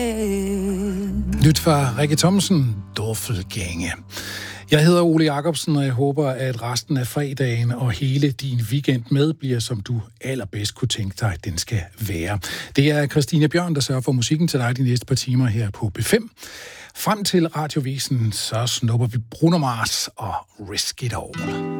Nyt fra Rikke Thomsen, Dorfelgænge. Jeg hedder Ole Jacobsen, og jeg håber, at resten af fredagen og hele din weekend med bliver, som du allerbedst kunne tænke dig, at den skal være. Det er Christine Bjørn, der sørger for musikken til dig de næste par timer her på B5. Frem til Radiovisen, så snupper vi Bruno Mars og Risk It All.